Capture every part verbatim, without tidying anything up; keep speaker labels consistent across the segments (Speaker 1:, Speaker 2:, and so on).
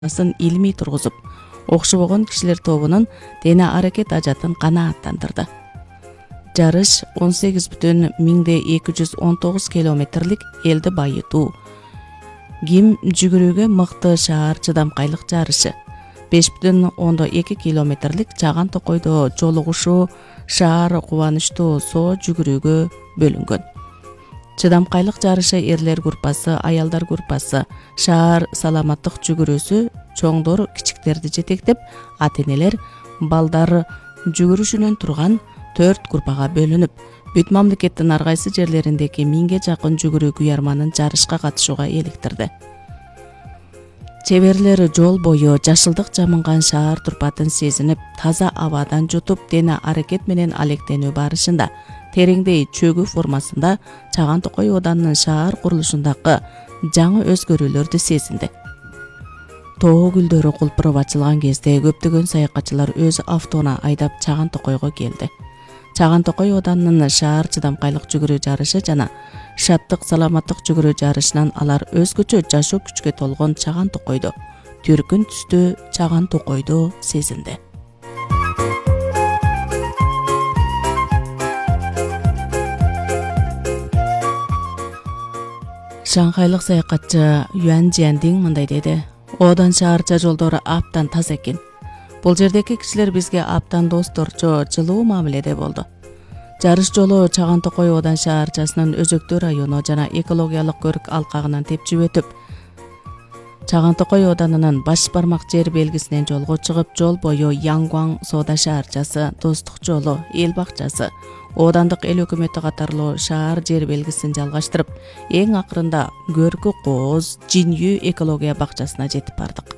Speaker 1: асын илмий тургузуп, окшобогон кишилер тобунун дене аракет ажатын канааттандырды. Жарыш он сегиз бүтүн миңде эки жүз он тогуз километрлик элди байытуу. Ким жүгүрүүгө мыкты шаар чыдамкайлык жарышы. беш бүтүн ондон эки километрлик Чаган Токойдо жолугушуу шаар кубанычтуу соо жүгүрүүгө бөлүнгөн. Чыдамкайлык жарышы эрлер группасы, аялдар группасы, шаар саламаттык жүгүрүүсү чоңдор кичиктерди жетектеп, ата-энелер балдар жүгүрүшүнөн турган төрт группага бөлүнүп, бүт мамлекеттин ар кайсы жерлериндеги миңге жакын жүгүрүү күйөрманын жарышка катышууга эликтирди. Чеберлер жол бою жашылдык жамынган шаар турпатын сезинип, таза абадан жутуп, дене аракет менен алектенүү барышында тереңдей чөгүү формасында Чаган Токой Оданынын шаар курулушундагы жаңы өзгөрүүлөрдү сезинди. Тоо гүлдөрү кулпуруп ачылган кезде көптөгөн саякатчылар өз автоуна айдап Чаган Токойго келди. Чаган Токой Оданынын шаар чыдамкайлык жүгүрүү жарышы жана шаттык саламаттык жүгүрүү жарышынан алар өзгөчө жашоо күчкө толгон Чаган Токойдо, түркүн түстүү Чаган Токойдо сезинди. Шанхайлык саякатчы Юан Жиандин мындай деди: "Одан шаарча жолдору аптан таза экен. Бул жердеги кишилер бизге аптан досторчо, жылуу мамиледе болду. Жарыш жолу Чаган Токой Одан шаарчасынын Өзөктүү району жана экологиялык көрүк алкагынан тепчип өтүп, Чаган Токой Оданынын баш бармак жер белгисинен жолго чыгып, жол бою Янгван соода шаарчасы, Достук жолу, эл бакчасы, Оодандык эл өкмөтү катарлуу шаар жер белгисин жалгаштырып, эң акырында Көркү Кооз Жинью экология бакчасына жетип бардык.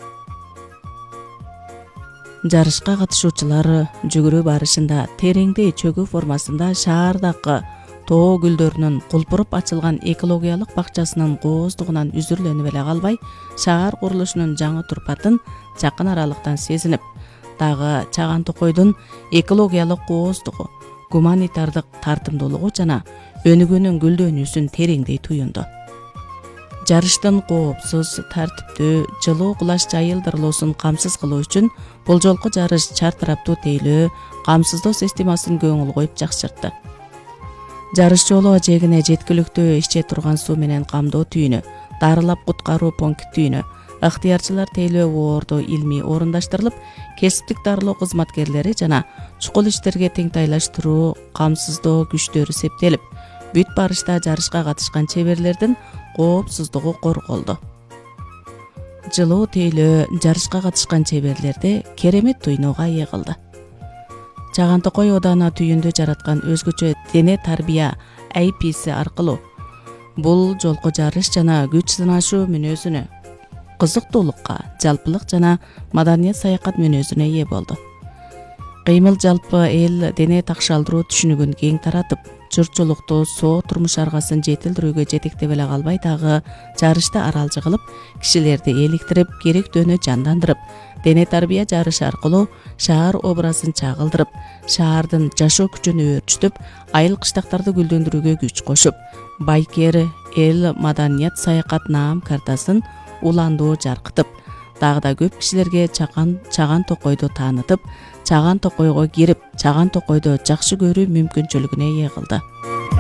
Speaker 1: Жарышка катышуучулар жүгүрүү барышында тереңдей чөгүү формасында шаардагы тоо гүлдөрүнүн кулпуруп ачылган экологиялык бакчасынын кооздугунан үзүрлөнүп эле калбай, шаар курулушунун жаңы турпатын жакын аралыктан сезинип, дагы Чаган Токойдун экологиялык кооздугу, гуманитардык тартымдуулугу жана өнүгүүнүн гүлдөнүүсүн тереңдей туюнду. Жарыштын коопсуз, тартиптүү, жылуу кулаш жайылдырылуусун камсыз кылуу үчүн бул жолку жарыш чартараптуу тейлөө, камсыздоо системасын көңүл коюп жакшыртты. Жарыш жолу жегине жеткиликтүү иче турган суу менен камдоо түйүнү, дарылап куткаруу пункттүйүнү, ыктыярчылар тейлөө оорду илмий орундаштырылып, кесиптик дарылоо кызматкерлери жана чукул иштерге теңтайлаштыруу, камсыздоо күчтөрү септелип, бүт барышта жарышка катышкан чеберлердин коопсуздугу корголду. Жылуу тейлөө жарышка катышкан чеберлерди керемет туйнууга ээ кылды. Чаган Токой Ооданы түйүндө жараткан өзгөчө дене тарбия эй пи си аркылуу бул жолку жарыш жана күч сынашуу мүнөзүнө, кызыктуулукка, жалпылык жана маданият саякат мүнөзүнө ээ болду. Кыймыл жалпы эл дене такшалдыруу түшүнүгүн кең таратып, журтчулукту соо турмуш аргасын жетилдирүүгө жетектеп эле калбай, дагы жарышта аралжы кылып, кишилерди эликтирип, керектөөнү жандандырып, дене тарбия жарышы аркылуу шаар образын чагылдырып, шаардын жашоо күчүн өөрчүтүп, айыл кыштактарды гүлдөндүрүүгө күч кошуп, байкер эл маданият саякат наам картасын уландуу жаркытып, дагы да көп кишилерге Чаган Чаган Токойду таанытып, Чаган Токойго кирип, Чаган Токойду жакшы көрүү мүмкүнчүлүгүнө ээ кылды.